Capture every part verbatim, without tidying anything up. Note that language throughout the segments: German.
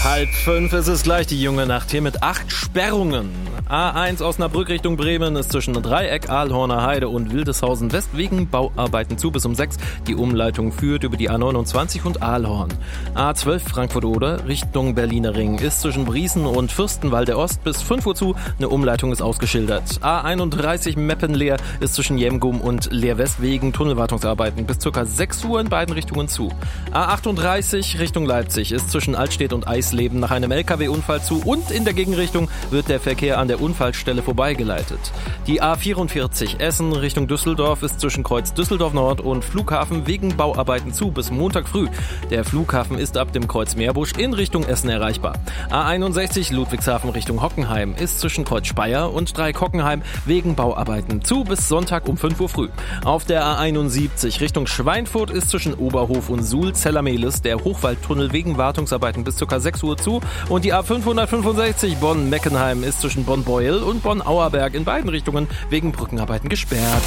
Halb fünf ist es gleich, die junge Nacht hier mit acht Sperrungen. A eins Osnabrück Richtung Bremen ist zwischen Dreieck, Ahlhorner Heide und Wildeshausen West wegen Bauarbeiten zu bis um sechs. Die Umleitung führt über die A neunundzwanzig und Ahlhorn. A zwölf Frankfurt-Oder Richtung Berliner Ring ist zwischen Briesen und Fürstenwalde Ost bis fünf Uhr zu. Eine Umleitung ist ausgeschildert. A einunddreißig Meppen-Leer ist zwischen Jemgum und Leer West wegen Tunnelwartungsarbeiten bis ca. sechs Uhr in beiden Richtungen zu. A achtunddreißig Richtung Leipzig ist zwischen Altstedt und Eisleben nach einem L K W-Unfall zu und in der Gegenrichtung wird der Verkehr an der Unfallstelle vorbeigeleitet. Die A vierundvierzig Essen Richtung Düsseldorf ist zwischen Kreuz Düsseldorf Nord und Flughafen wegen Bauarbeiten zu bis Montag früh. Der Flughafen ist ab dem Kreuz Meerbusch in Richtung Essen erreichbar. A einundsechzig Ludwigshafen Richtung Hockenheim ist zwischen Kreuz Speyer und Dreieck Hockenheim wegen Bauarbeiten zu bis Sonntag um fünf Uhr früh. Auf der A einundsiebzig Richtung Schweinfurt ist zwischen Oberhof und Suhl-Zellermehlis der Hochwaldtunnel wegen Wartungsarbeiten bis ca. sechs Uhr zu und die A fünfhundertfünfundsechzig Bonn-Meckenheim ist zwischen Bonn-Beuel und Bonn-Auerberg in beiden Richtungen wegen Brückenarbeiten gesperrt.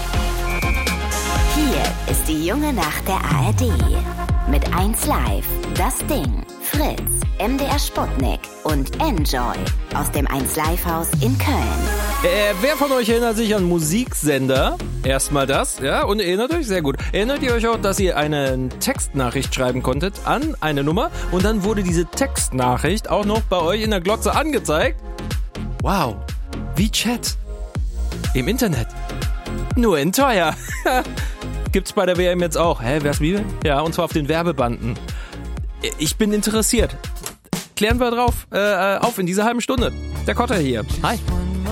Hier ist die junge Nacht der A R D. Mit eins Live, Das Ding, Fritz, M D R Sputnik und Enjoy aus dem eins Live Haus in Köln. Äh, wer von euch erinnert sich an Musiksender? Erstmal das, ja, und erinnert euch, sehr gut. Erinnert ihr euch auch, dass ihr eine Textnachricht schreiben konntet an eine Nummer und dann wurde diese Textnachricht auch noch bei euch in der Glotze angezeigt? Wow, wie Chat. Im Internet. Nur in teuer. Gibt's bei der W M jetzt auch. Hä, wer's wie? Ja, und zwar auf den Werbebanden. Ich bin interessiert. Klären wir drauf äh, auf in dieser halben Stunde. Der Kotter hier. Hi.